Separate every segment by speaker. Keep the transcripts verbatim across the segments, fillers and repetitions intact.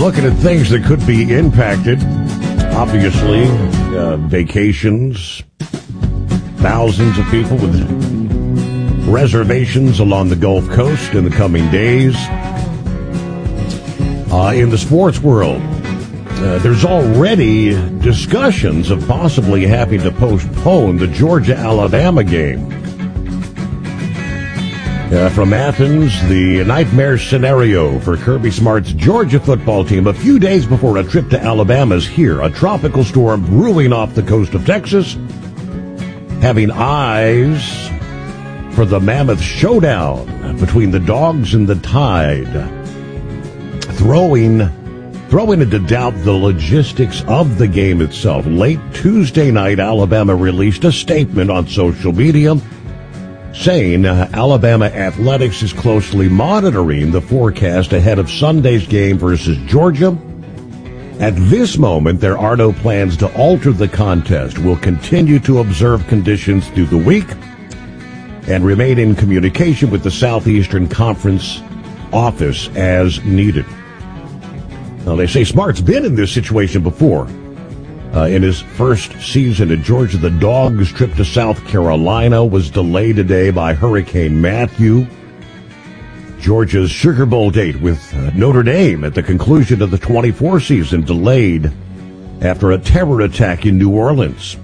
Speaker 1: looking at things that could be impacted. Obviously, uh, vacations, thousands of people with reservations along the Gulf Coast in the coming days. Uh, in the sports world, uh, there's already discussions of possibly having to postpone the Georgia-Alabama game. Uh, from Athens, the nightmare scenario for Kirby Smart's Georgia football team a few days before a trip to Alabama is here. A tropical storm brewing off the coast of Texas, having eyes for the mammoth showdown between the Dogs and the Tide, throwing throwing into doubt the logistics of the game itself. Late Tuesday night, Alabama released a statement on social media saying uh, Alabama Athletics is closely monitoring the forecast ahead of Sunday's game versus Georgia. At this moment, there are no plans to alter the contest. We'll continue to observe conditions through the week and remain in communication with the Southeastern Conference office as needed. Now, they say Smart's been in this situation before. Uh, in his first season at Georgia, the Dogs' trip to South Carolina was delayed today by Hurricane Matthew. Georgia's Sugar Bowl date with uh, Notre Dame at the conclusion of the twenty-four season delayed after a terror attack in New Orleans.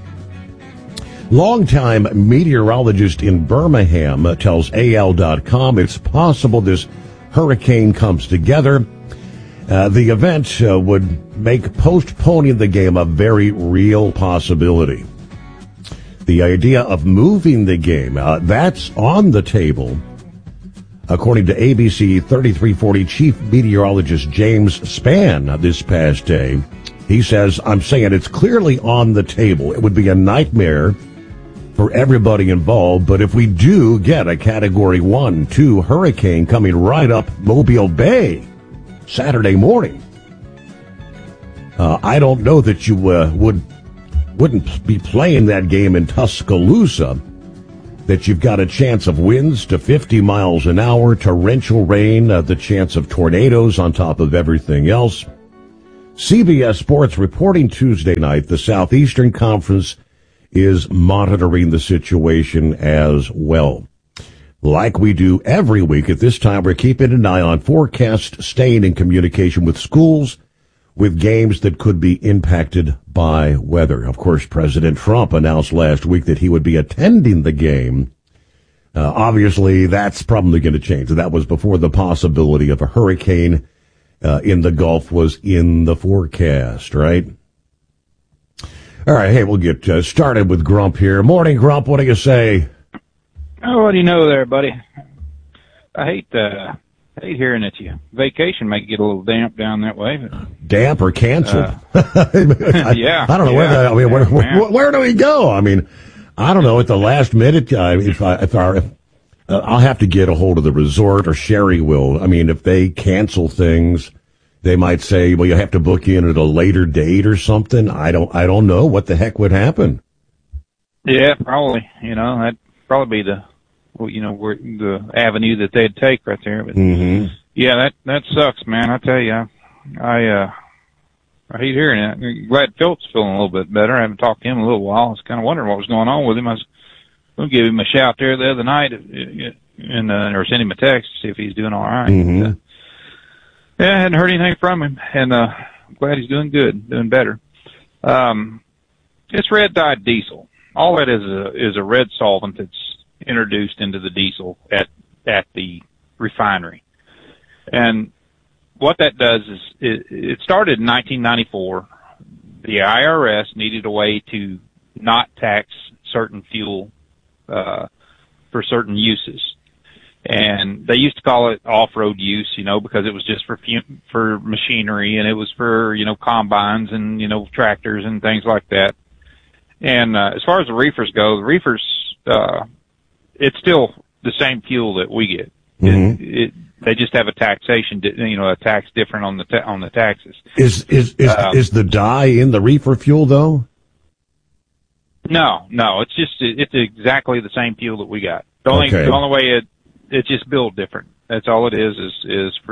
Speaker 1: Longtime meteorologist in Birmingham uh, tells A L dot com it's possible this hurricane comes together. Uh, the event uh, would make postponing the game a very real possibility. The idea of moving the game, uh, that's on the table. According to A B C thirty-three forty chief meteorologist James Spann this past day, he says, I'm saying it's clearly on the table. It would be a nightmare for everybody involved, but if we do get a Category one, two hurricane coming right up Mobile Bay Saturday morning, uh, I don't know that you uh, would, wouldn't be playing that game in Tuscaloosa, that you've got a chance of winds to fifty miles an hour, torrential rain, uh, the chance of tornadoes on top of everything else. C B S Sports reporting Tuesday night the Southeastern Conference is monitoring the situation as well. Like we do every week at this time, we're keeping an eye on forecasts, staying in communication with schools, with games that could be impacted by weather. Of course, President Trump announced last week that he would be attending the game. Uh, obviously, that's probably going to change. That was before the possibility of a hurricane uh, in the Gulf was in the forecast, right? All right, hey, we'll get uh, started with Grump here. Morning, Grump. What do you say?
Speaker 2: Oh, what do you know there, buddy? I hate uh, hate hearing that you vacation might get a little damp down that way. But,
Speaker 1: damp or canceled? Uh,
Speaker 2: I, yeah.
Speaker 1: I don't know
Speaker 2: yeah,
Speaker 1: where. The, I mean, where,
Speaker 2: yeah,
Speaker 1: where, where do we go? I mean, I don't know. At the last minute, uh, if I if our if, uh, I'll have to get a hold of the resort, or Sherry will. I mean, if they cancel things, they might say, well, you have to book in at a later date or something. I don't. I don't know what the heck would happen.
Speaker 2: Yeah, probably. You know, that'd probably be the. Well, you know, where the avenue that they'd take right there. But
Speaker 1: mm-hmm.
Speaker 2: yeah, that that sucks, man. I tell you, I I, uh, I hate hearing that. I'm glad Phil's feeling a little bit better. I haven't talked to him in a little while. I was kind of wondering what was going on with him. I was going to give him a shout there the other night, and uh, or send him a text to see if he's doing all right.
Speaker 1: Mm-hmm.
Speaker 2: But, uh, yeah, I hadn't heard anything from him, and uh, I'm glad he's doing good, doing better. Um, it's red dyed diesel. All that is a is a red solvent that's introduced into the diesel at at the refinery. And what that does is it, it started in nineteen ninety-four. The I R S needed a way to not tax certain fuel uh for certain uses. And they used to call it off-road use, you know, because it was just for for machinery, and it was for, you know, combines and, you know, tractors and things like that. And uh, as far as the reefers go, the reefers uh it's still the same fuel that we get.
Speaker 1: Mm-hmm.
Speaker 2: It, it, they just have a taxation, you know, a tax different on the ta- on the taxes.
Speaker 1: Is is is, um, is the dye in the reefer fuel though?
Speaker 2: No, no, it's just it's exactly the same fuel that we got. The only
Speaker 1: okay.
Speaker 2: the only way it it's just built different. That's all it is is is for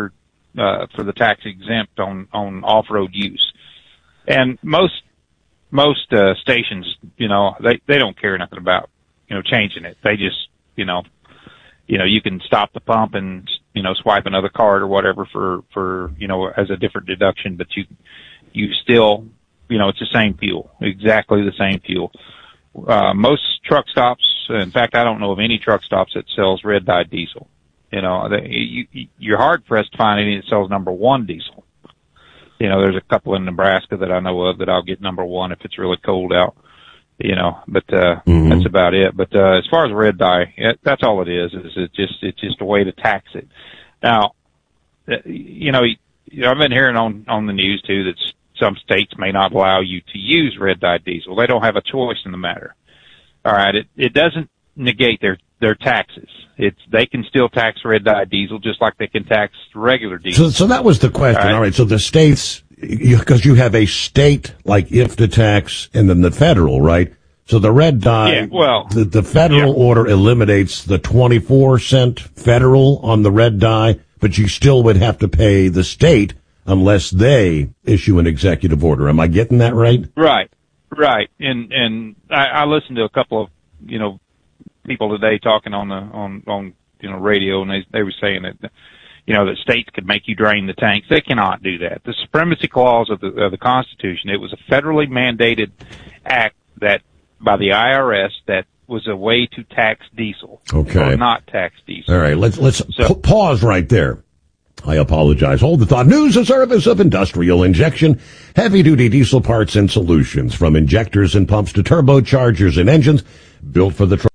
Speaker 2: uh, for the tax exempt on, on off-road use. And most, most, uh, stations, you know, they, they don't care nothing about, you know, changing it. They just, you know, you know, you can stop the pump and, you know, swipe another card or whatever for, for, you know, as a different deduction, but you, you still, you know, it's the same fuel, exactly the same fuel. Uh, most truck stops, in fact, I don't know of any truck stops that sells red dye diesel. You know, they, you, you're hard pressed to find any that sells number one diesel. You know, there's a couple in Nebraska that I know of that I'll get number one if it's really cold out, you know, but, uh, mm-hmm. that's about it. But, uh, as far as red dye, it, that's all it is, is it's just, it's just a way to tax it. Now, you know, you know, I've been hearing on, on the news too that some states may not allow you to use red dye diesel. They don't have a choice in the matter. All right. It, it doesn't negate their, their taxes. It's, they can still tax red dye diesel just like they can tax regular diesel.
Speaker 1: So, so that was the question. All right. All right. So the states, because you, you have a state like I F T A tax and then the federal, right? So the red dye,
Speaker 2: yeah, well,
Speaker 1: the, the federal yeah. order eliminates the twenty-four cent federal on the red dye, but you still would have to pay the state unless they issue an executive order. Am I getting that right?
Speaker 2: Right, right. And, and I, I listened to a couple of, you know, people today talking on the, on, on, you know, radio, and they, they were saying that, you know, that states could make you drain the tanks. They cannot do that. The supremacy clause of the, of the Constitution, it was a federally mandated act that, by the I R S, that was a way to tax diesel.
Speaker 1: Okay.
Speaker 2: Or not tax diesel.
Speaker 1: All right, let's, let's so, p- pause right there. I apologize. Hold the thought. News, a service of Industrial Injection, heavy-duty diesel parts and solutions, from injectors and pumps to turbochargers and engines, built for the truck.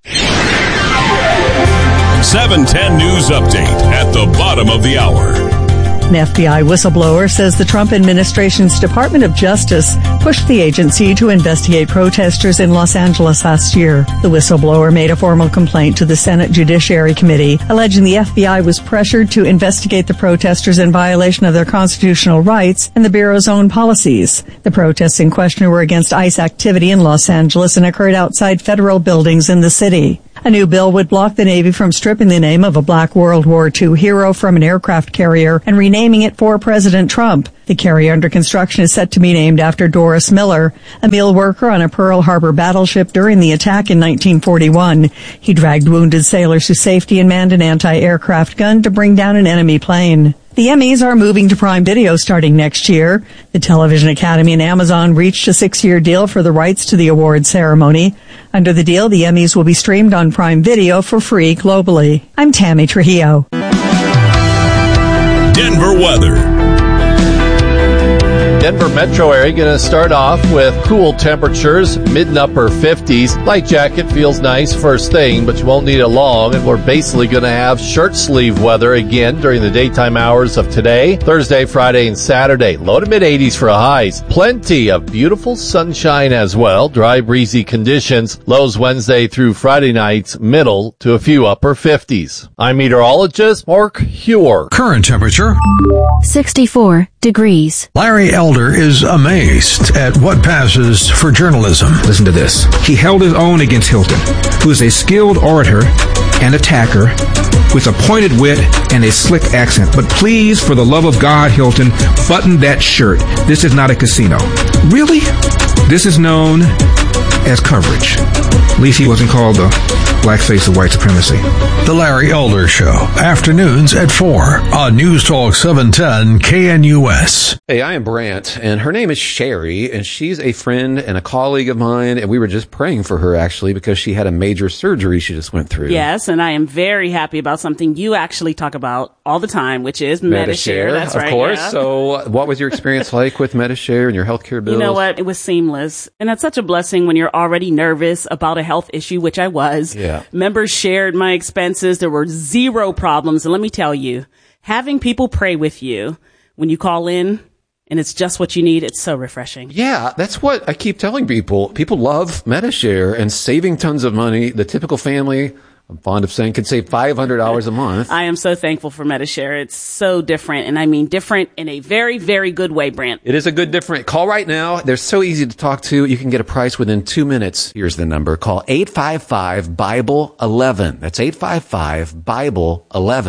Speaker 3: seven ten News Update at the bottom of the hour.
Speaker 4: An F B I whistleblower says the Trump administration's Department of Justice pushed the agency to investigate protesters in Los Angeles last year. The whistleblower made a formal complaint to the Senate Judiciary Committee, alleging the F B I was pressured to investigate the protesters in violation of their constitutional rights and the Bureau's own policies. The protests in question were against ICE activity in Los Angeles and occurred outside federal buildings in the city. A new bill would block the Navy from stripping the name of a black World War Two hero from an aircraft carrier and renaming it for President Trump. The carrier under construction is set to be named after Doris Miller, a meal worker on a Pearl Harbor battleship during the attack in nineteen forty-one. He dragged wounded sailors to safety and manned an anti-aircraft gun to bring down an enemy plane. The Emmys are moving to Prime Video starting next year. The Television Academy and Amazon reached a six-year deal for the rights to the award ceremony. Under the deal, the Emmys will be streamed on Prime Video for free globally. I'm Tammy Trujillo.
Speaker 3: Denver weather.
Speaker 5: Denver metro area going to start off with cool temperatures, mid and upper fifties. Light jacket feels nice first thing, but you won't need it long, and we're basically going to have shirt sleeve weather again during the daytime hours of today, Thursday, Friday, and Saturday. Low to mid eighties for highs. Plenty of beautiful sunshine as well. Dry, breezy conditions. Lows Wednesday through Friday nights, middle to a few upper fifties. I'm meteorologist Mark Huer.
Speaker 6: Current temperature
Speaker 7: sixty-four degrees.
Speaker 6: Larry Elder is amazed at what passes for journalism.
Speaker 8: Listen to this. He held his own against Hilton, who is a skilled orator and attacker with a pointed wit and a slick accent. But please, for the love of God, Hilton, button that shirt. This is not a casino. Really? This is known as coverage. At least he wasn't called the blackface of white supremacy.
Speaker 6: The Larry Elder Show, afternoons at four on News Talk seven ten K N U S.
Speaker 9: Hey, I am Brant, and her name is Sherry, and she's a friend and a colleague of mine, and we were just praying for her, actually, because she had a major surgery she just went through.
Speaker 10: Yes, and I am very happy about something you actually talk about all the time, which is Medi-Share. That's
Speaker 9: of
Speaker 10: right. Of
Speaker 9: course.
Speaker 10: Yeah.
Speaker 9: So what was your experience like with Medi-Share and your healthcare bills?
Speaker 10: You know what? It was seamless. And that's such a blessing when you're already nervous about a health issue, which I was.
Speaker 9: Yeah.
Speaker 10: Members shared my expenses. There were zero problems. And let me tell you, having people pray with you when you call in and it's just what you need, it's so refreshing.
Speaker 9: Yeah, that's what I keep telling people. People love Medi-Share and saving tons of money. The typical family, I'm fond of saying, could save five hundred dollars a month.
Speaker 10: I am so thankful for Medi-Share. It's so different, and I mean different in a very, very good way, Brant.
Speaker 9: It is a good different. Call right now. They're so easy to talk to. You can get a price within two minutes. Here's the number. Call eight five five, Bible eleven. That's eight five five, Bible eleven.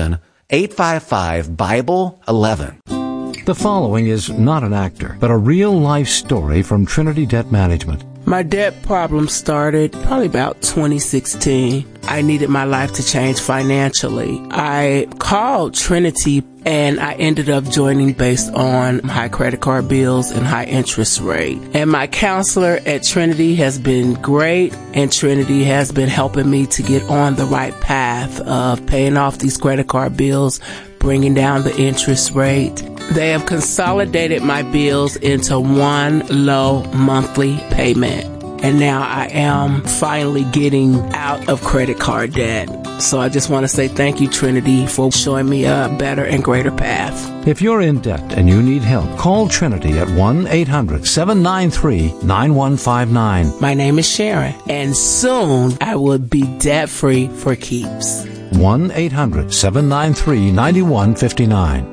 Speaker 9: eight five five, Bible eleven.
Speaker 11: The following is not an actor, but a real-life story from Trinity Debt Management.
Speaker 12: My debt problem started probably about twenty sixteen. I needed my life to change financially. I called Trinity and I ended up joining based on high credit card bills and high interest rate. And my counselor at Trinity has been great, and Trinity has been helping me to get on the right path of paying off these credit card bills, bringing down the interest rate. They have consolidated my bills into one low monthly payment. And now I am finally getting out of credit card debt. So I just want to say thank you, Trinity, for showing me a better and greater path.
Speaker 11: If you're in debt and you need help, call Trinity at one eight hundred seven nine three nine one five nine.
Speaker 12: My name is Sharon, and soon I will be debt-free for keeps.
Speaker 11: one eight hundred seven nine three nine one five nine.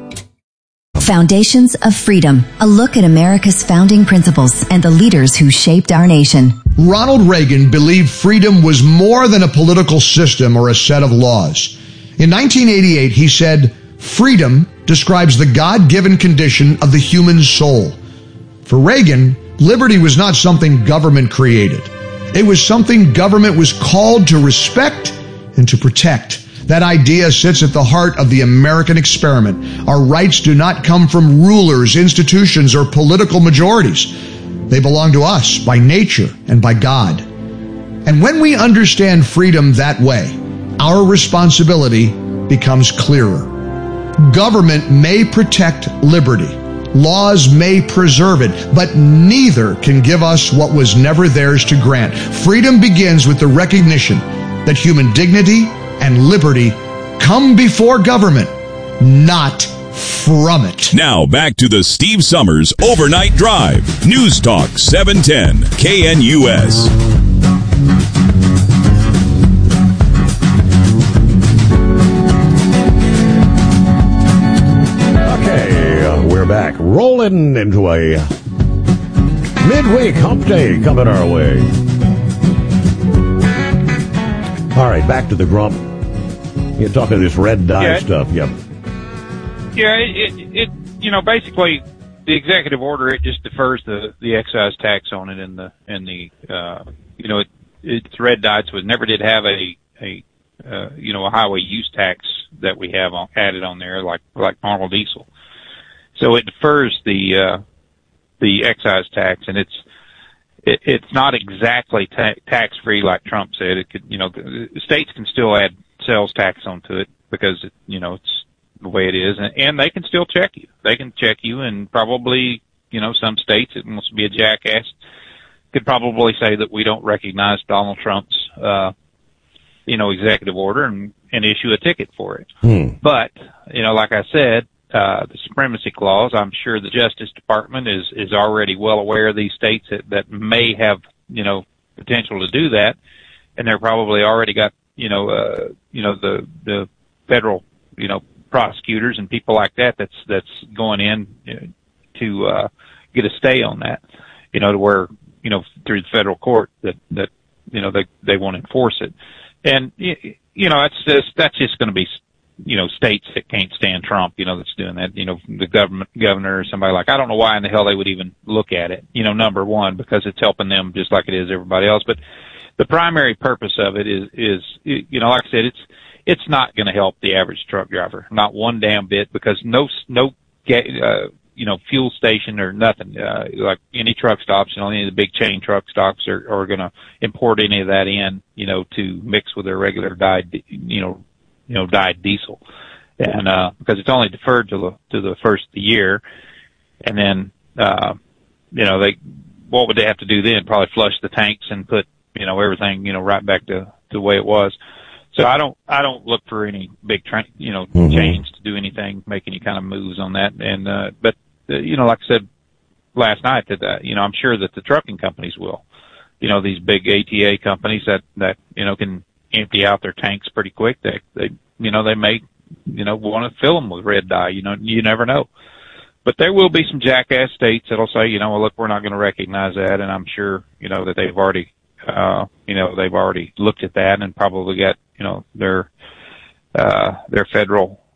Speaker 13: Foundations of Freedom, a look at America's founding principles and the leaders who shaped our nation.
Speaker 14: Ronald Reagan believed freedom was more than a political system or a set of laws. In nineteen eighty-eight, he said, "Freedom describes the God-given condition of the human soul." For Reagan, liberty was not something government created. It was something government was called to respect and to protect. That idea sits at the heart of the American experiment. Our rights do not come from rulers, institutions, or political majorities. They belong to us by nature and by God. And when we understand freedom that way, our responsibility becomes clearer. Government may protect liberty. Laws may preserve it, but neither can give us what was never theirs to grant. Freedom begins with the recognition that human dignity and liberty come before government, not from it.
Speaker 3: Now back to the Steve Summers Overnight Drive. News Talk seven ten K N U S.
Speaker 1: Okay, uh, we're back. Rolling into a midweek hump day coming our way. All right, back to the grump. You're talking this red dye
Speaker 2: yeah,
Speaker 1: stuff. Yep.
Speaker 2: Yeah, it, it, it, you know, basically the executive order, it just defers the, the excise tax on it and the, and the, uh, you know, it, it's red dye, so it never did have a, a, uh, you know, a highway use tax that we have on, added on there like, like normal diesel. So it defers the, uh, the excise tax, and it's, it, it's not exactly ta- tax free like Trump said. It could, you know, the states can still add sales tax onto it because, it, you know, it's the way it is, and, and they can still check you. They can check you, and probably, you know, some states, it wants to be a jackass, could probably say that we don't recognize Donald Trump's, uh, you know, executive order and, and issue a ticket for it.
Speaker 1: Hmm.
Speaker 2: But, you know, like I said, uh, the supremacy clause, I'm sure the Justice Department is, is already well aware of these states that, that may have, you know, potential to do that, and they're probably already got, you know, uh, you know, the, the federal, you know, prosecutors and people like that that's, that's going in you know, to, uh, get a stay on that, you know, to where, you know, through the federal court that, that, you know, they, they won't enforce it. And, you know, that's just, that's just going to be, you know, states that can't stand Trump, you know, that's doing that, you know, the government, governor or somebody like, I don't know why in the hell they would even look at it, you know, number one, because it's helping them just like it is everybody else. But the primary purpose of it is, is, you know, like I said, it's, it's not going to help the average truck driver, not one damn bit, because no, no, uh, you know, fuel station or nothing, uh, like any truck stops, you know, any of the big chain truck stops are, are going to import any of that in, you know, to mix with their regular dyed, you know, you know, dyed diesel. And, uh, because it's only deferred to the, to the first of the year. And then, uh, you know, they, what would they have to do then? Probably flush the tanks and put, you know, everything, you know, right back to, to the way it was. So I don't, I don't look for any big, tra- you know, mm-hmm. change to do anything, make any kind of moves on that. And, uh, but, uh, you know, like I said last night that, uh, you know, I'm sure that the trucking companies will, you know, these big A T A companies that, that, you know, can empty out their tanks pretty quick. They, they, you know, they may, you know, want to fill them with red dye, you know, you never know. But there will be some jackass states that'll say, you know, well, look, we're not going to recognize that. And I'm sure, you know, that they've already, uh, you know, they've already looked at that and probably got, you know, their, uh, their federal,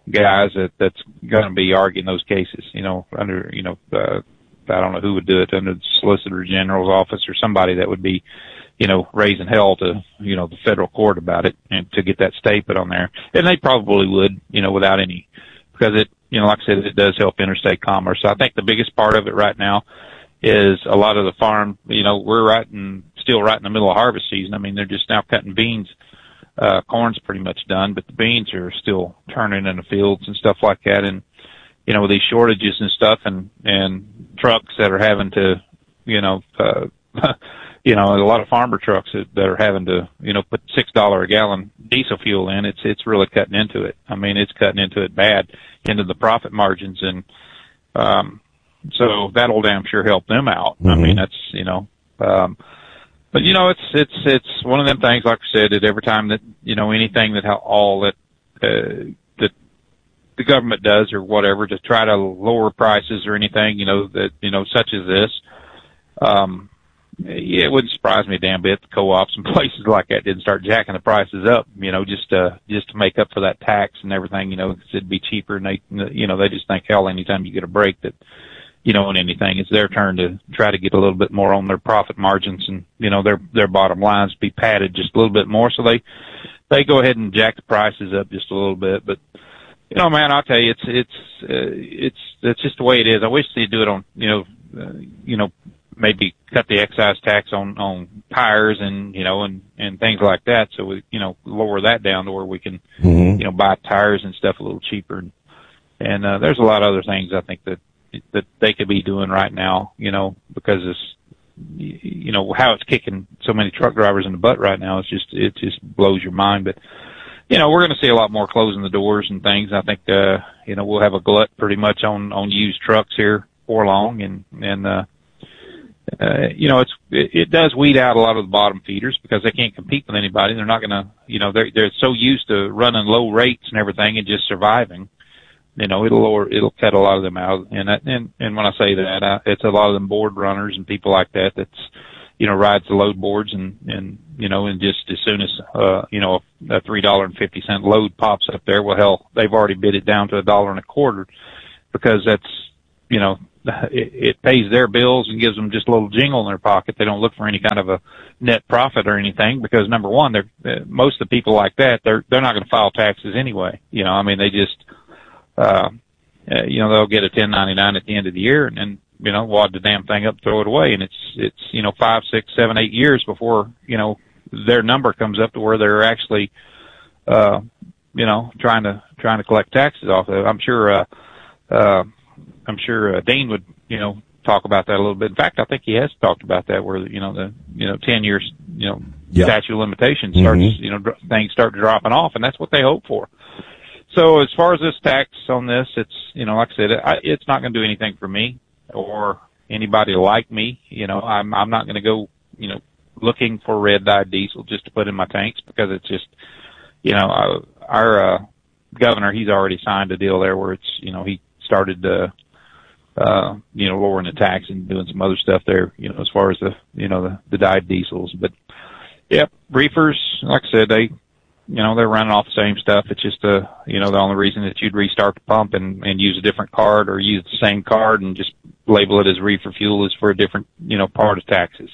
Speaker 2: guys that that's going to be arguing those cases. You know, under you know, uh, I don't know who would do it, under the Solicitor General's office or somebody that would be, you know, raising hell to, you know, the federal court about it and to get that stay put on there. And they probably would, you know, without any, because it, you know, like I said, it does help interstate commerce. So I think the biggest part of it right now is a lot of the farm, you know, we're right in, still right in the middle of harvest season. I mean, they're just now cutting beans. Uh, corn's pretty much done, but the beans are still turning in the fields and stuff like that. And, you know, with these shortages and stuff and, and trucks that are having to, you know, uh, you know, a lot of farmer trucks that, that are having to, you know, put six dollars a gallon diesel fuel in, it's, it's really cutting into it. I mean, it's cutting into it bad, into the profit margins. And, um, so that'll damn sure help them out. Mm-hmm. I mean, that's, you know, um, but you know, it's, it's, it's one of them things, like I said, that every time that, you know, anything that all that, uh, that the government does or whatever to try to lower prices or anything, you know, that, you know, such as this, um, yeah, it wouldn't surprise me a damn bit. The co-ops and places like that didn't start jacking the prices up, you know, just uh just to make up for that tax and everything, you know, because it'd be cheaper. And they, you know, they just think, hell, anytime you get a break that, you know, in anything, it's their turn to try to get a little bit more on their profit margins, and you know, their their bottom lines be padded just a little bit more. So they they go ahead and jack the prices up just a little bit. But you know, man, I'll tell you, it's it's uh, it's it's just the way it is. I wish they'd do it on, you know, uh, you know. maybe cut the excise tax on, on tires and, you know, and, and things like that. So we, you know, lower that down to where we can, mm-hmm. you know, buy tires and stuff a little cheaper. And, and, uh, there's a lot of other things I think that, that they could be doing right now, you know, because it's, you know, how it's kicking so many truck drivers in the butt right now. It's just, it just blows your mind. But, you know, we're going to see a lot more closing the doors and things. I think, uh, you know, we'll have a glut pretty much on, on used trucks here before long. And, and, uh, Uh, you know, it's, it, it does weed out a lot of the bottom feeders because they can't compete with anybody. They're not going to, you know, they're, they're so used to running low rates and everything and just surviving. You know, it'll lower, it'll cut a lot of them out. And, that, and, and when I say that, I, it's a lot of them board runners and people like that that's, you know, rides the load boards and, and, you know, and just as soon as, uh, you know, a three dollars and fifty cent load pops up there, well, hell, they've already bid it down to a dollar and a quarter because that's, you know, It, it pays their bills and gives them just a little jingle in their pocket. They don't look for any kind of a net profit or anything because number one, they're, uh, most of the people like that, they're, they're not going to file taxes anyway. You know, I mean, they just, uh, uh, you know, they'll get a ten ninety-nine at the end of the year and then, you know, wad the damn thing up, throw it away. And it's, it's, you know, five, six, seven, eight years before, you know, their number comes up to where they're actually, uh, you know, trying to, trying to collect taxes off of it. I'm sure, uh, uh, I'm sure uh, Dean would, you know, talk about that a little bit. In fact, I think he has talked about that where, you know, the, you know, ten years, you know, yep. statute of limitations starts, mm-hmm. you know, dr- things start dropping off, and that's what they hope for. So as far as this tax on this, it's, you know, like I said, I, it's not going to do anything for me or anybody like me. You know, I'm, I'm not going to go, you know, looking for red dyed diesel just to put in my tanks because it's just, you know, uh, our, uh, governor, he's already signed a deal there where it's, you know, he started, uh, Uh, you know, lowering the tax and doing some other stuff there, you know, as far as the, you know, the, the dyed diesels. But, yep, reefers, like I said, they, you know, they're running off the same stuff. It's just, uh, you know, the only reason that you'd restart the pump and, and use a different card or use the same card and just label it as reefer fuel is for a different, you know, part of taxes.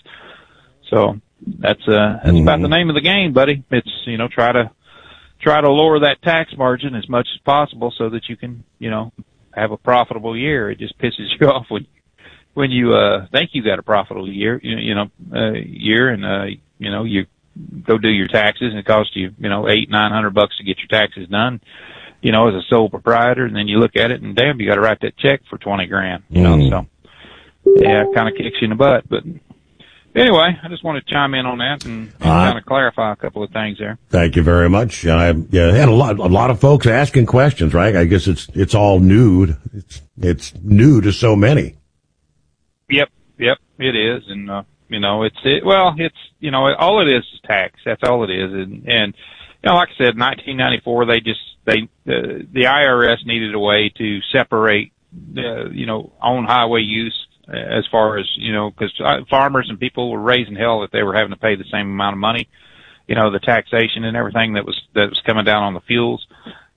Speaker 2: So that's, uh, that's mm-hmm. about the name of the game, buddy. It's, you know, try to, try to lower that tax margin as much as possible so that you can, you know, have a profitable year. It just pisses you off when, when you, uh, think you got a profitable year, you, you know, uh, year and, uh, you know, you go do your taxes and it costs you, you know, eight, nine hundred bucks to get your taxes done, you know, as a sole proprietor. And then you look at it and damn, you got to write that check for twenty grand, you know, mm. so yeah, it kind of kicks you in the butt. But anyway, I just want to chime in on that and, and uh, kind of clarify a couple of things there.
Speaker 1: Thank you very much. I yeah, had a lot, a lot of folks asking questions, right? I guess it's, it's all new. It's, it's new to so many.
Speaker 2: Yep. Yep. It is. And, uh, you know, it's, it, well, it's, you know, all it is is tax. That's all it is. And, and, you know, like I said, nineteen ninety-four, they just, they, uh, the I R S needed a way to separate, uh, you know, on highway use. As far as, you know, because farmers and people were raising hell that they were having to pay the same amount of money, you know, the taxation and everything that was, that was coming down on the fuels.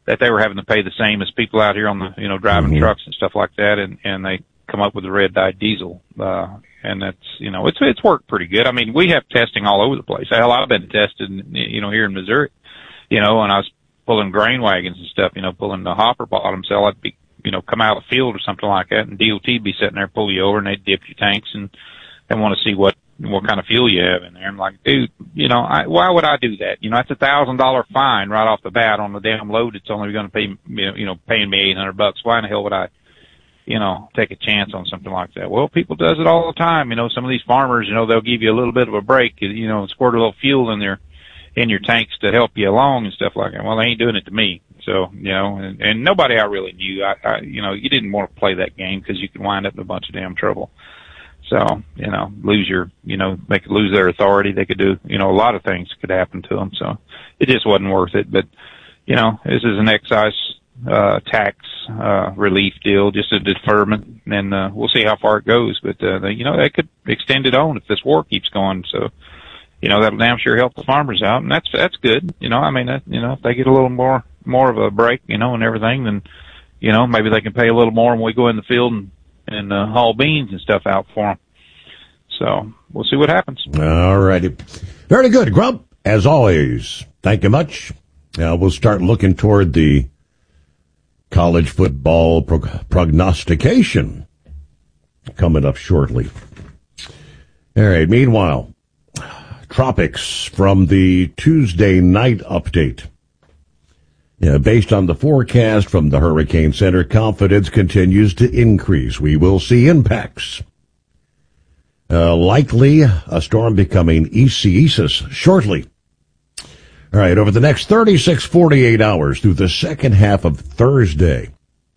Speaker 2: that they were having to pay the same as people out here on the, you know, driving
Speaker 1: Mm-hmm.
Speaker 2: trucks and stuff like that, and, and they come up with the red dye diesel. Uh, and that's, you know, it's, it's worked pretty good. I mean, we have testing all over the place. Hell, I've been tested, you know, here in Missouri, you know, and I was pulling grain wagons and stuff, you know, pulling the hopper bottom. So I'd be, you know, come out of the field or something like that, and D O T would be sitting there, pull you over, and they'd dip your tanks and, and want to see what, what kind of fuel you have in there. I'm like, dude, you know, I, why would I do that? You know, that's a thousand dollar fine right off the bat on the damn load. It's only going to pay, you know, paying me eight hundred bucks. Why in the hell would I, you know, take a chance on something like that? Well, people does it all the time. You know, some of these farmers, you know, they'll give you a little bit of a break, you know, squirt a little fuel in their, in your tanks to help you along and stuff like that. Well, they ain't doing it to me. So, you know, and, and nobody I really knew, I, I, you know, you didn't want to play that game because you could wind up in a bunch of damn trouble. So, you know, lose your, you know, they could lose their authority. They could do, you know, a lot of things could happen to them. So it just wasn't worth it. But, you know, this is an excise, uh, tax, uh, relief deal, just a deferment, and, uh, we'll see how far it goes. But, uh, they, you know, they could extend it on if this war keeps going. So, you know, that'll damn sure help the farmers out. And that's, that's good. You know, I mean, that, you know, if they get a little more, more of a break, you know, and everything, then, you know, maybe they can pay a little more when we go in the field and, and uh, haul beans and stuff out for them. So we'll see what happens.
Speaker 1: All righty. Very good, Grump. As always, thank you much. Uh, we'll start looking toward the college football prog- prognostication coming up shortly. All right. Meanwhile, tropics from the Tuesday night update. Yeah, based on the forecast from the Hurricane Center, confidence continues to increase. We will see impacts. Uh, likely a storm becoming Isaias shortly. All right, over the next thirty-six, forty-eight hours through the second half of Thursday,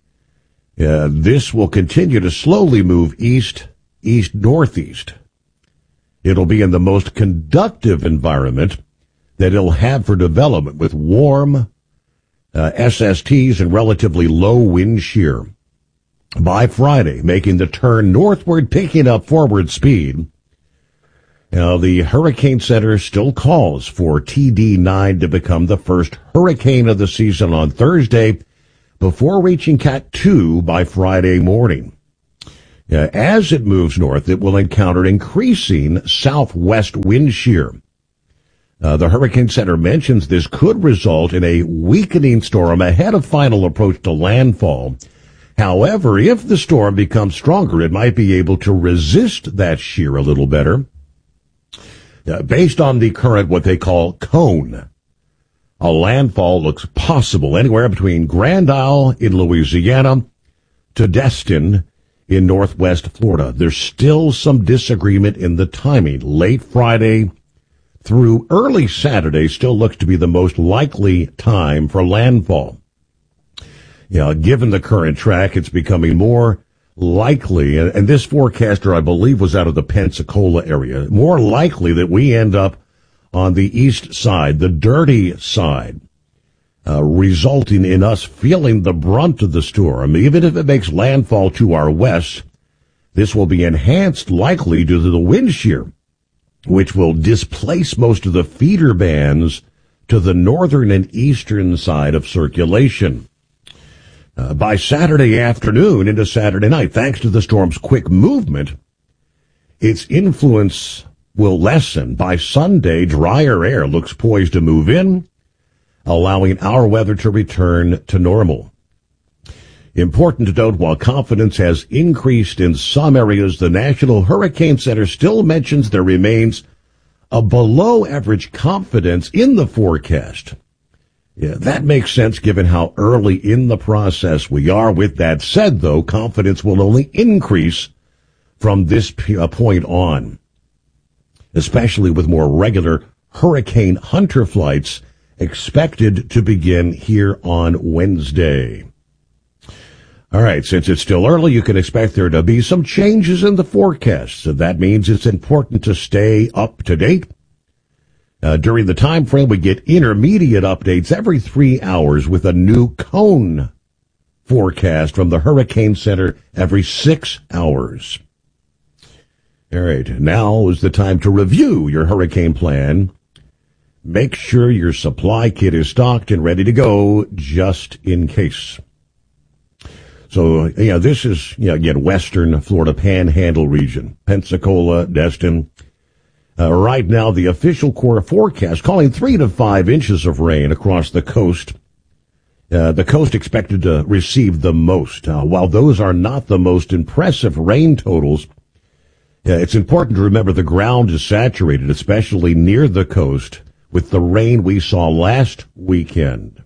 Speaker 1: uh, this will continue to slowly move east, east, northeast. It'll be in the most conductive environment that it'll have for development with warm, Uh, S S Ts and relatively low wind shear. By Friday, making the turn northward, picking up forward speed. Now, the Hurricane Center still calls for T D nine to become the first hurricane of the season on Thursday before reaching Cat two by Friday morning. Uh, as it moves north, it will encounter increasing southwest wind shear. Uh, the Hurricane Center mentions this could result in a weakening storm ahead of final approach to landfall. However, if the storm becomes stronger, it might be able to resist that shear a little better. Uh, based on the current, what they call cone, a landfall looks possible anywhere between Grand Isle in Louisiana to Destin in northwest Florida. There's still some disagreement in the timing. Late Friday through early Saturday still looks to be the most likely time for landfall. You know, given the current track, it's becoming more likely, and, and this forecaster, I believe, was out of the Pensacola area, more likely that we end up on the east side, the dirty side, uh, resulting in us feeling the brunt of the storm. Even if it makes landfall to our west, this will be enhanced likely due to the wind shear, which will displace most of the feeder bands to the northern and eastern side of circulation. Uh, by Saturday afternoon into Saturday night, thanks to the storm's quick movement, its influence will lessen. By Sunday, drier air looks poised to move in, allowing our weather to return to normal. Important to note, while confidence has increased in some areas, the National Hurricane Center still mentions there remains a below-average confidence in the forecast. Yeah, that makes sense given how early in the process we are. With that said, though, confidence will only increase from this point on, especially with more regular Hurricane Hunter flights expected to begin here on Wednesday. All right, since it's still early, you can expect there to be some changes in the forecast. So that means it's important to stay up to date. Uh, during the time frame, we get intermediate updates every three hours with a new cone forecast from the Hurricane Center every six hours. All right, now is the time to review your hurricane plan make sure your supply kit is stocked and ready to go just in case. So, yeah, this is, you know, again, western Florida Panhandle region, Pensacola, Destin. Uh, right now, the official Corps forecast calling three to five inches of rain across the coast. Uh, the coast expected to receive the most. Uh, while those are not the most impressive rain totals, uh, it's important to remember the ground is saturated, especially near the coast, with the rain we saw last weekend.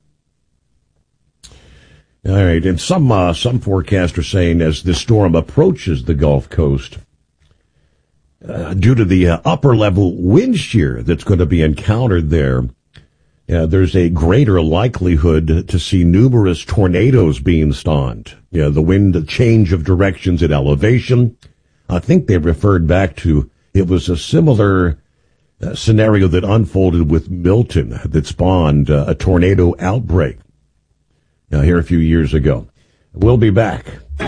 Speaker 1: All right, and some uh, some forecasters saying as this storm approaches the Gulf Coast, uh, due to the uh, upper level wind shear that's going to be encountered there, uh, there's a greater likelihood to see numerous tornadoes being spawned. Yeah, the wind change of directions at elevation. I think they referred back to it was a similar uh, scenario that unfolded with Milton that spawned uh, a tornado outbreak uh, here a few years ago. We'll be back.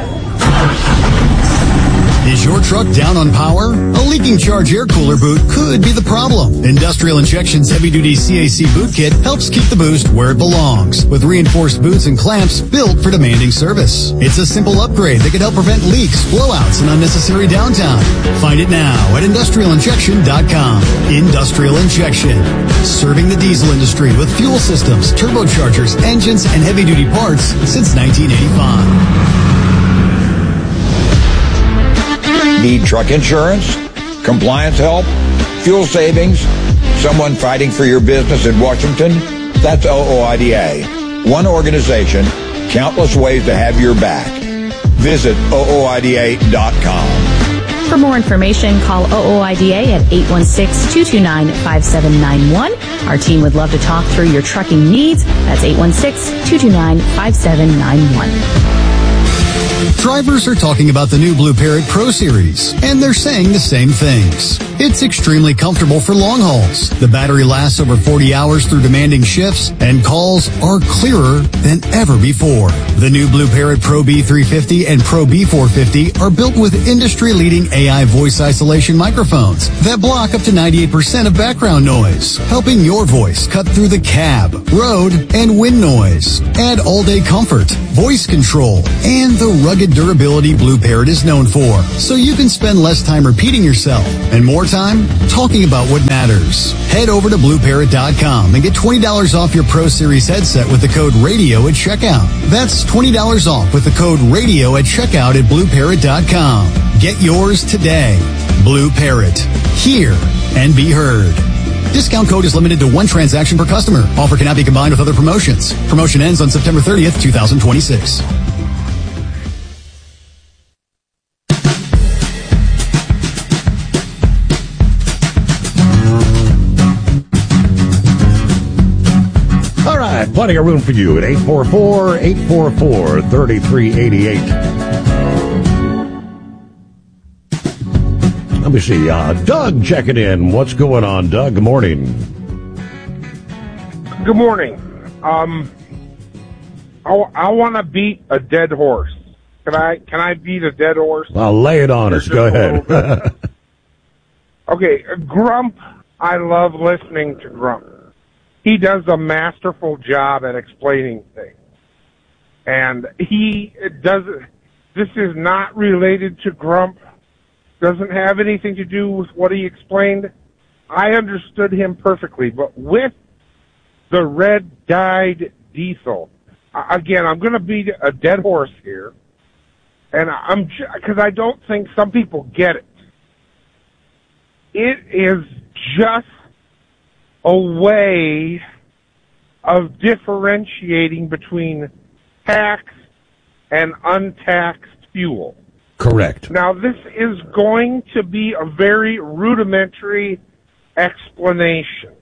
Speaker 15: Is your truck down on power? A leaking charge air cooler boot could be the problem. Industrial Injection's heavy-duty C A C boot kit helps keep the boost where it belongs, with reinforced boots and clamps built for demanding service. It's a simple upgrade that can help prevent leaks, blowouts, and unnecessary downtime. Find it now at industrial injection dot com. Industrial Injection, serving the diesel industry with fuel systems, turbochargers, engines, and heavy-duty parts since nineteen eighty-five.
Speaker 16: Need truck insurance, compliance help, fuel savings, someone fighting for your business in Washington? That's O O I D A. One organization, countless ways to have your back. Visit O O I D A dot com.
Speaker 17: For more information, call O O I D A at eight one six, two two nine, five seven nine one. Our team would love to talk through your trucking needs. That's eight one six, two two nine, five seven nine one.
Speaker 15: Drivers are talking about the new Blue Parrot Pro Series, and they're saying the same things. It's extremely comfortable for long hauls. The battery lasts over forty hours through demanding shifts, and calls are clearer than ever before. The new Blue Parrot Pro B three fifty and Pro B four fifty are built with industry-leading A I voice isolation microphones that block up to ninety-eight percent of background noise, helping your voice cut through the cab, road, and wind noise. Add all-day comfort, voice control, and the rugged durability Blue Parrot is known for, so you can spend less time repeating yourself and more time talking about what matters. Head over to blue parrot dot com and get twenty dollars off your Pro Series headset with the code RADIO at checkout. That's twenty dollars off with the code RADIO at checkout at blue parrot dot com. Get yours today. Blue Parrot. Hear and be heard. Discount code is limited to one transaction per customer. Offer cannot be combined with other promotions. Promotion ends on September thirtieth, twenty twenty-six.
Speaker 1: Plenty of room for you at eight four four, eight four four, three three eight eight. Let me see. Uh, Doug checking in. What's going on, Doug? Good morning.
Speaker 18: Good morning. Um, I, I want to beat a dead horse. Can I? Can I beat a dead horse?
Speaker 1: Well, lay it on us. Go ahead.
Speaker 18: Okay, Grump. I love listening to Grump. He does a masterful job at explaining things. And he does, this is not related to Grump, doesn't have anything to do with what he explained. I understood him perfectly, but with the red-dyed diesel, again, I'm going to beat a dead horse here, and I'm, because I don't think some people get it. It is just a way of differentiating between taxed and untaxed fuel.
Speaker 1: Correct.
Speaker 18: Now, this is going to be a very rudimentary explanation.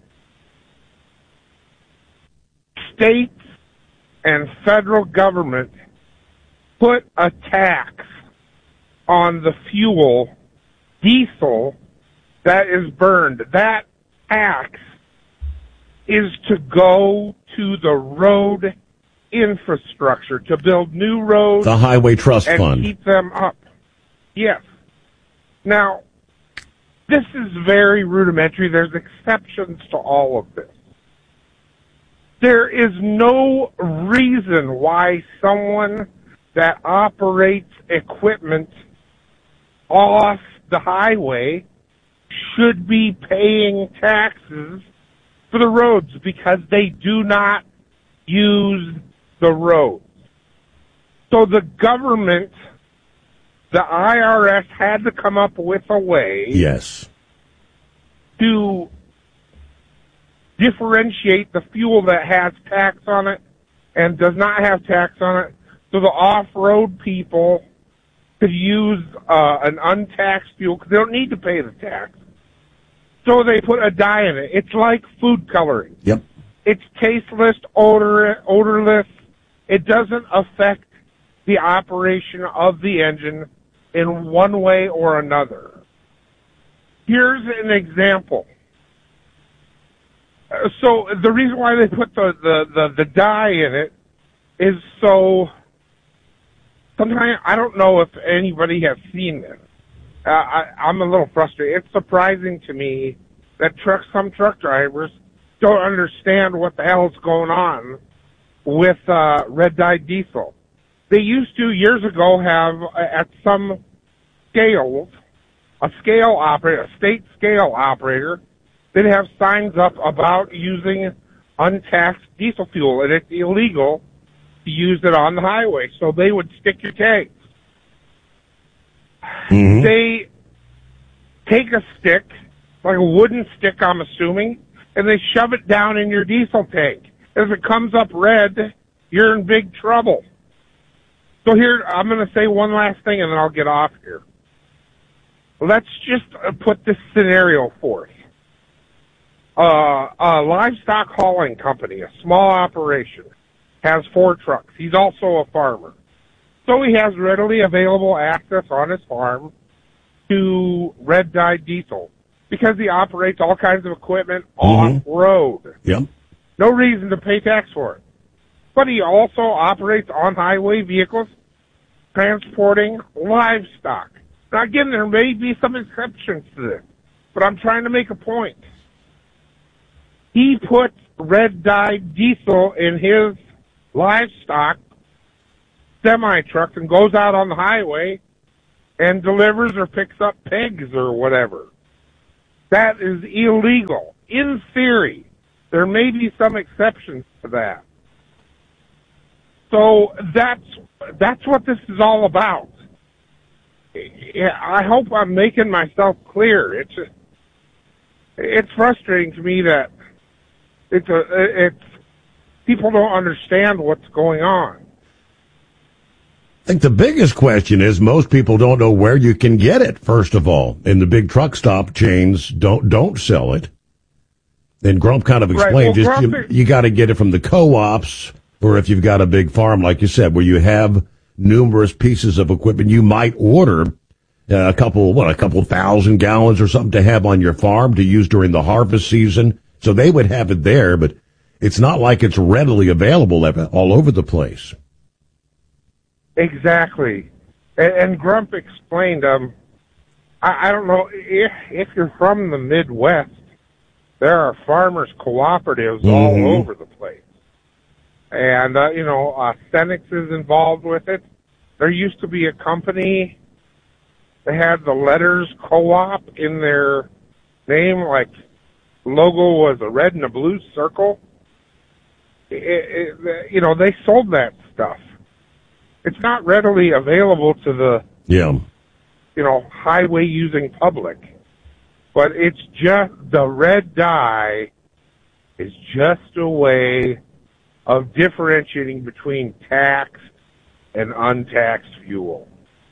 Speaker 18: States and federal government put a tax on the fuel, diesel, that is burned. That tax is to go to the road infrastructure, to build new roads.
Speaker 1: The Highway Trust
Speaker 18: and
Speaker 1: Fund.
Speaker 18: keep them up. Yes. Now, this is very rudimentary. There's exceptions to all of this. There is no reason why someone that operates equipment off the highway should be paying taxes for the roads, because they do not use the roads. So the government, the I R S, had to come up with a way
Speaker 1: yes.
Speaker 18: to differentiate the fuel that has tax on it and does not have tax on it, so the off-road people could use uh, an untaxed fuel because they don't need to pay the tax. So they put a dye in it. It's like food coloring.
Speaker 1: Yep.
Speaker 18: It's tasteless, odor, odorless. It doesn't affect the operation of the engine in one way or another. Here's an example. Uh, so the reason why they put the, the, the, the dye in it is so... Sometimes I don't know if anybody has seen this. Uh, I, I'm a little frustrated. It's surprising to me that truck, some truck drivers don't understand what the hell is going on with uh, red dye diesel. They used to, years ago, have uh, at some scales, a scale operator, a state scale operator, they'd have signs up about using untaxed diesel fuel, and it's illegal to use it on the highway. So they would stick your tanks. Mm-hmm. They take a stick, like a wooden stick, I'm assuming, and they shove it down in your diesel tank. If it comes up red, you're in big trouble. So here, I'm going to say one last thing, and then I'll get off here. Let's just put this scenario forth. Uh, a livestock hauling company, a small operation, has four trucks. He's also a farmer. So he has readily available access on his farm to red dye diesel because he operates all kinds of equipment mm-hmm. off-road.
Speaker 1: Yep.
Speaker 18: No reason to pay tax for it. But he also operates on-highway vehicles transporting livestock. Now, again, there may be some exceptions to this, but I'm trying to make a point. He puts red dye diesel in his livestock semi-truck and goes out on the highway and delivers or picks up pigs or whatever. That is illegal. In theory, there may be some exceptions to that. So that's that's what this is all about. I hope I'm making myself clear. It's it's frustrating to me that it's a it's people don't understand what's going on.
Speaker 1: I think the biggest question is most people don't know where you can get it, first of all. And the big truck stop chains don't don't sell it. And Grump kind of explained, right. well, just you, you got to get it from the co-ops, or if you've got a big farm, like you said, where you have numerous pieces of equipment, you might order uh, a couple, what, a couple thousand gallons or something to have on your farm to use during the harvest season. So they would have it there, but it's not like it's readily available all over the place.
Speaker 18: Exactly. And, and Grump explained, um, I, I don't know, if, if you're from the Midwest, there are farmers' cooperatives mm-hmm. all over the place. And, uh, you know, uh, Cenex is involved with it. There used to be a company that had the letters co-op in their name, like logo was a red and a blue circle. It, it, you know, they sold that stuff. It's not readily available to the,
Speaker 1: yeah.
Speaker 18: you know, highway-using public. But it's just, the red dye is just a way of differentiating between taxed and untaxed fuel.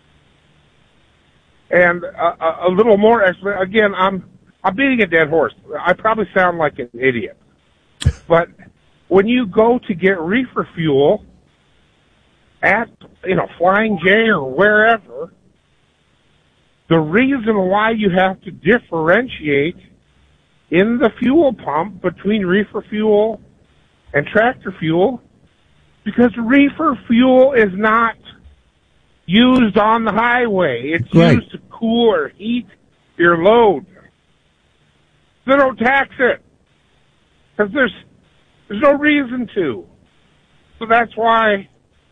Speaker 18: And a, a little more, again, I'm I'm beating a dead horse. I probably sound like an idiot. But when you go to get reefer fuel at, you know, Flying J or wherever, the reason why you have to differentiate in the fuel pump between reefer fuel and tractor fuel, because reefer fuel is not used on the highway. It's
Speaker 1: right.
Speaker 18: used to cool or heat your load. They don't tax it. Because there's There's no reason to. So that's why,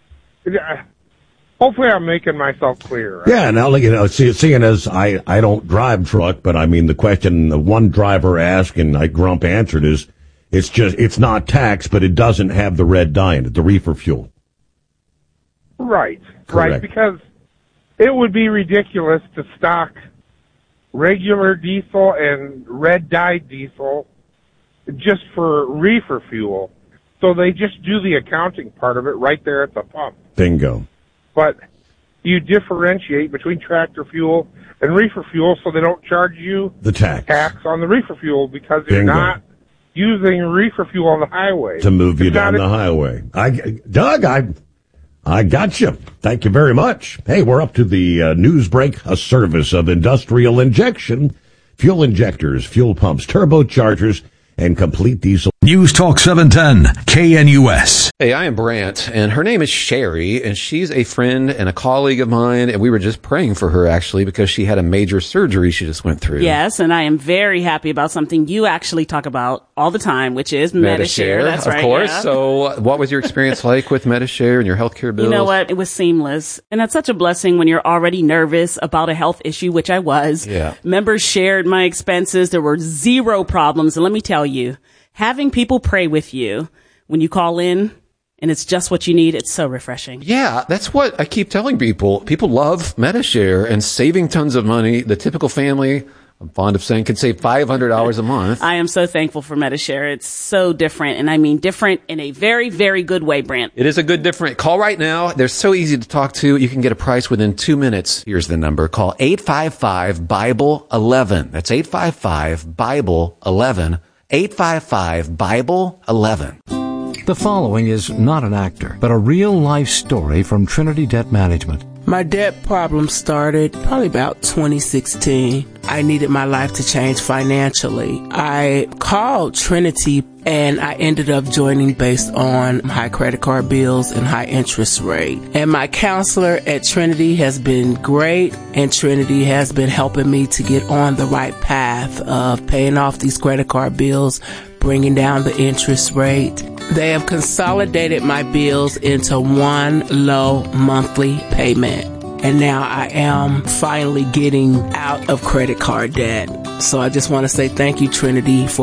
Speaker 18: hopefully I'm making myself clear. Right?
Speaker 1: Yeah, now, you know, see, seeing as I, I don't drive truck, but I mean, the question the one driver asked and I Grump answered is, it's just, it's not tax, but it doesn't have the red dye in it, the reefer fuel.
Speaker 18: Right,
Speaker 1: Correct.
Speaker 18: right, because it would be ridiculous to stock regular diesel and red dyed diesel just for reefer fuel. So they just do the accounting part of it right there at the pump.
Speaker 1: Bingo.
Speaker 18: But you differentiate between tractor fuel and reefer fuel so they don't charge you
Speaker 1: the tax,
Speaker 18: tax on the reefer fuel because you're
Speaker 1: Bingo.
Speaker 18: not using reefer fuel on the highway.
Speaker 1: To move you
Speaker 18: It's
Speaker 1: down
Speaker 18: not
Speaker 1: the
Speaker 18: a-
Speaker 1: highway. I, Doug, I, I got you. Thank you very much. Hey, we're up to the uh, news break, a service of Industrial Injection, fuel injectors, fuel pumps, turbochargers, and complete diesel.
Speaker 6: News Talk seven ten, K N U S.
Speaker 9: Hey, I am Brant, and her name is Sherry, and she's a friend and a colleague of mine, and we were just praying for her, actually, because she had a major surgery she just went through.
Speaker 10: Yes, and I am very happy about something you actually talk about all the time, which is Medishare. That's
Speaker 9: of
Speaker 10: right.
Speaker 9: course.
Speaker 10: Yeah.
Speaker 9: So what was your experience like with Medishare and your healthcare bills?
Speaker 10: You know what? It was seamless. And that's such a blessing when you're already nervous about a health issue, which I was.
Speaker 9: Yeah.
Speaker 10: Members shared my expenses. There were zero problems. And let me tell you, having people pray with you when you call in and it's just what you need, it's so refreshing.
Speaker 9: Yeah, that's what I keep telling people. People love Medishare and saving tons of money. The typical family, I'm fond of saying, can save five hundred dollars a month.
Speaker 10: I am so thankful for Medishare. It's so different. And I mean different in a very, very good way, Brant.
Speaker 9: It is a good different. Call right now. They're so easy to talk to. You can get a price within two minutes. Here's the number. Call eight five five, Bible eleven. That's eight five five, Bible eleven. eight five five, Bible eleven.
Speaker 11: The following is not an actor, but a real-life story from Trinity Debt Management.
Speaker 12: My debt problem started probably about twenty sixteen. I needed my life to change financially. I called Trinity and I ended up joining based on high credit card bills and high interest rate. And my counselor at Trinity has been great, and Trinity has been helping me to get on the right path of paying off these credit card bills, bringing down the interest rate. They have consolidated my bills into one low monthly payment. And now I am finally getting out of credit card debt. So I just want to say thank you, Trinity, for